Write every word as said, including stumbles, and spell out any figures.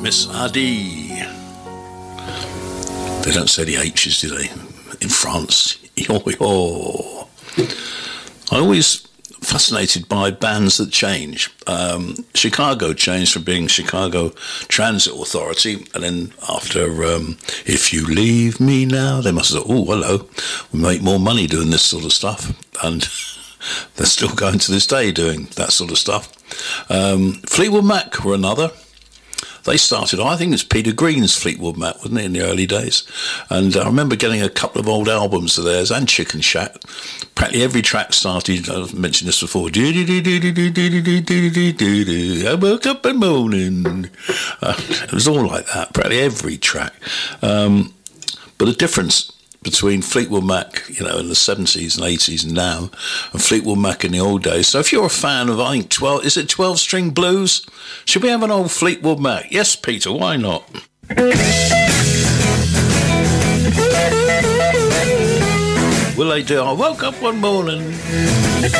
Miss Adi. They don't say the H's, do they? In France. Yo, yo. I always fascinated by bands that change. Um, Chicago changed from being Chicago Transit Authority, and then after um, If You Leave Me Now, they must have thought, oh, hello, we make more money doing this sort of stuff. And they're still going to this day doing that sort of stuff. Um, Fleetwood Mac were another. They started, I think it's Peter Green's Fleetwood Mac, wasn't it, in the early days? And I remember getting a couple of old albums of theirs and Chicken Shack. Practically every track started, I've mentioned this before, I woke up in the morning. Uh, it was all like that, practically every track. Um, but the difference between Fleetwood Mac, you know, in the seventies and eighties and now, and Fleetwood Mac in the old days. So if you're a fan of, I think, twelve, is it twelve-string blues? Should we have an old Fleetwood Mac? Yes, Peter, why not? Will they do? I woke up one morning.